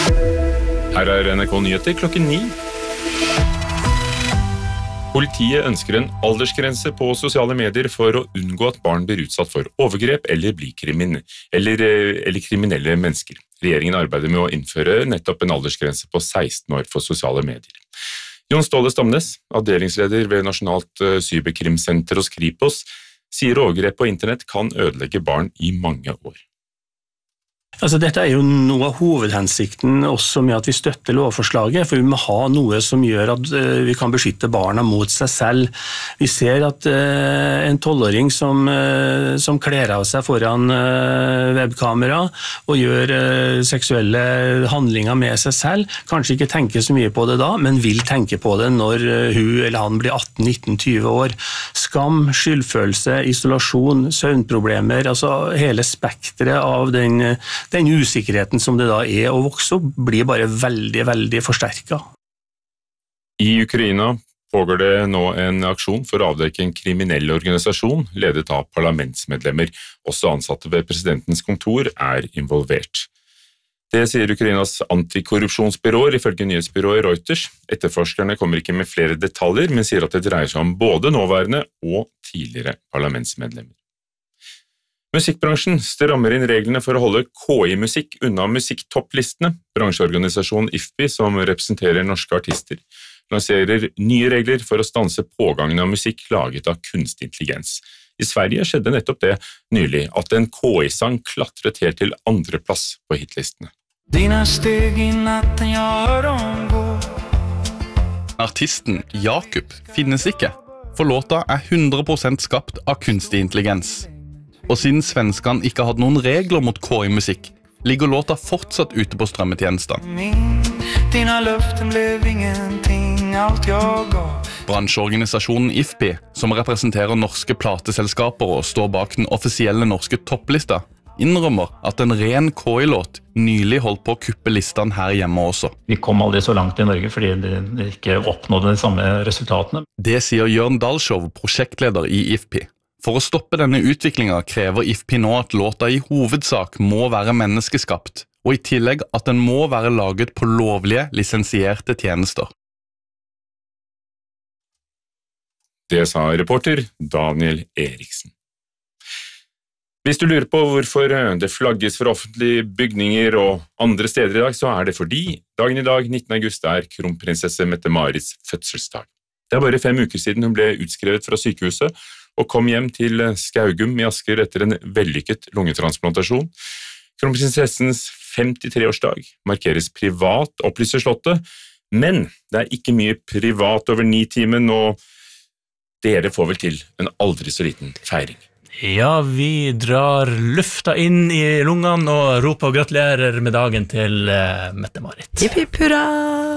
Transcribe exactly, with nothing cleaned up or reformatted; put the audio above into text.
Her er N R K Nyheter klokken ni. Politiet ønsker en aldersgrense på sosiale medier for å unngå at barn blir utsatt for overgrep eller blir krimin eller, eller kriminelle mennesker. Regjeringen arbeider med å innføre nettopp en aldersgrense på seksten år for sosiale medier. Jon Ståle Stamnes, avdelingsleder ved Nasjonalt Cyberkrimsenter hos Kripos, sier overgrep på internett kan ødelegge barn i mange år. Altså, dette er jo noe av hovedhensikten også med at vi støtter lovforslaget, for vi må ha noe som gjør at uh, vi kan beskytte barna mot seg selv. Vi ser at uh, en tolvåring som, uh, som kler av seg foran uh, webkamera og gjør uh, seksuelle handlinger med seg selv, kanskje ikke tenker så mye på det da, men vil tenke på det når uh, hun eller han blir atten, nitten, tjue år. Skam, skyldfølelse, isolasjon, søvnproblemer, altså hele spektret av den Den usikkerheten som det da er å vokse opp, blir bare veldig, veldig forsterket. I Ukraina pågår det nå en aksjon for å avdekke en kriminell organisasjon ledet av parlamentsmedlemmer. Også ansatte ved presidentens kontor er involvert. Det sier Ukrainas antikorrupsjonsbyråer ifølge nyhetsbyrået Reuters. Etterforskerne kommer ikke med flere detaljer, men sier at det dreier seg om både nåværende og tidligere parlamentsmedlemmer. Musikkbransjen strammer inn reglene for å holde K I-musikk unna musikktopplistene. Bransjeorganisasjonen I F P I, som representerer norske artister, lanserer nye regler for å stanse pågangen av musikk laget av kunstig intelligens. I Sverige skjedde nettopp det nylig, at en K I-sang klatret helt til andreplass på hitlistene. Dina steg I natten jeg hør om gå. Artisten Jakob finnes ikke, for låta er hundre prosent skapt av kunstig intelligens. Og siden svenskene ikke hadde noen regler mot K I-musikk, ligger låta fortsatt ute på strømmetjenestene. Dina løften ble ingenting, alt jeg ga. Bransjeorganisasjonen I F P I, som representerer norske plateselskaper og står bak den offisielle norske topplista, innrømmer at en ren K I-låt nylig holdt på å kuppe listene her hjemme også. Vi kom aldri så langt I Norge fordi det ikke oppnådde de samme resultatene. Det sier Jørn Dalsjov, prosjektleder I I F P I. For å stoppe denne utviklingen krever I F P I nå at låta I hovedsak må være menneskeskapt, og I tillegg at den må være laget på lovlige, lisensierte tjenester. Det sa reporter Daniel Eriksen. Hvis du lurer på hvorfor det flagges for offentlige bygninger og andre steder I dag, så er det fordi dagen I dag, nittende august, er kronprinsesse Mette-Marits fødselsdag. Det er bare fem uker siden hun ble utskrevet fra sykehuset, og kom hjem til Skaugum I Asker etter en vellykket lungetransplantasjon. Kronprinsessens femtitre-årsdag markeres privat, opplyser slottet, men det er ikke mye privat over ni-timen, og dere får vel til en aldri så liten feiring. Ja, vi drar lufta inn I lungene og roper og gratulerer med dagen til uh, Mette-Marit. Hipp hipp hurra!